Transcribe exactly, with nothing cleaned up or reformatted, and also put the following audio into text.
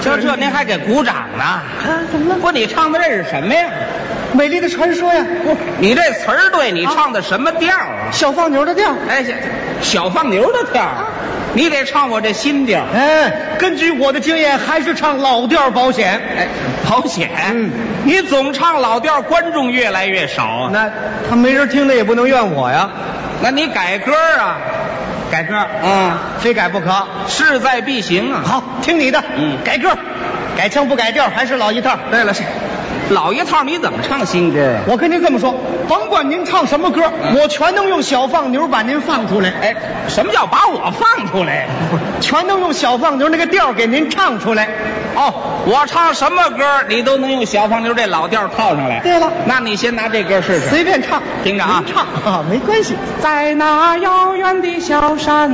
就这您还给鼓掌呢？ 啊，怎么了？ 不，你唱的这是什么呀？ 美丽的传说呀！ 不，你这词儿对，你唱的什么调啊？ 小放牛的调。 哎，小小放牛的调，你得唱我这新调。 哎，根据我的经验，还是唱老调保险。 哎，保险。 嗯， 你总唱老调，观众越来越少啊。 那他没人听，那也不能怨我呀。 那你改歌啊？改歌，嗯， 非改不可， 势在必行啊。 好，听你的。 嗯， 改歌，改腔不改调，还是老一套。 对了，是老一套，你怎么唱新歌啊？ 我跟您这么说，甭管您唱什么歌， 嗯、 我全能用小放牛把您放出来。 哎，什么叫把我放出来？ 全能用小放牛那个调给您唱出来。 哦，我唱什么歌，你都能用小放牛这老调套上来。 对了， 那你先拿这歌试试， 随便唱， 听着啊， 唱啊，没关系。 在那遥远的小山